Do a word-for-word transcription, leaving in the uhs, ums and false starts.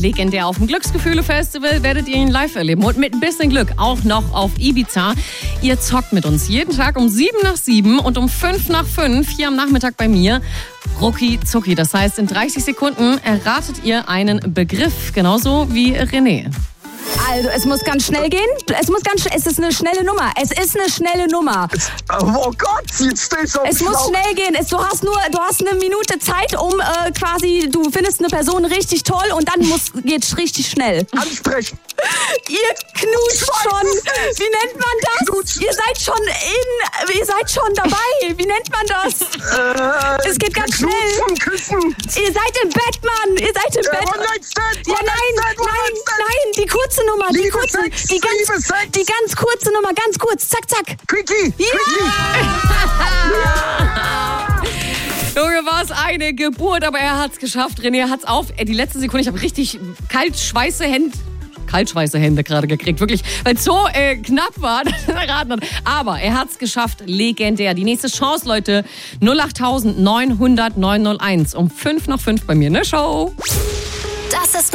Legendär auf dem Glücksgefühle-Festival werdet ihr ihn live erleben und mit ein bisschen Glück auch noch auf Ibiza. Ihr zockt mit uns jeden Tag um sieben nach sieben und um fünf nach fünf hier am Nachmittag bei mir. Rucki Zucki. Das heißt, in dreißig Sekunden erratet ihr einen Begriff, genauso wie René. Also, es muss ganz schnell gehen. Es muss ganz schnell, es ist eine schnelle Nummer. Es ist eine schnelle Nummer. Oh Gott, jetzt stehe ich auf Es muss schnell gehen. Es, du hast nur, du hast eine Minute Zeit, um äh, quasi, du findest eine Person richtig toll und dann muss, geht's richtig schnell. Ansprechen. Ihr knutscht schon. Wie nennt man das? Knutschen. Ihr seid schon in, ihr seid schon dabei. Wie nennt man das? Äh, Es geht ganz schnell. Knutschen, küssen. Ihr seid im Bett, Mann. Ihr seid im Äh, Bett. One-Night-Stand, Ja, nein, One-Night-Stand, nein, One-Night-Stand. nein, die kurze Nummer, die Liebe kurze, Sex, die ganz, Liebe Sex. die ganz kurze Nummer, ganz kurz, zack, zack. Quickie, Ja! Junge, war es eine Geburt, aber er hat's geschafft. René hat's auf. Ey, die letzte Sekunde, ich habe richtig kalt schweiße Hände. Kaltschweiße Hände gerade gekriegt, wirklich, weil es so äh, knapp war, dass er erraten hat. Aber er hat's geschafft, legendär. Die nächste Chance, Leute, null acht neun null null neun null eins um fünf nach fünf bei mir in der Show. Das ist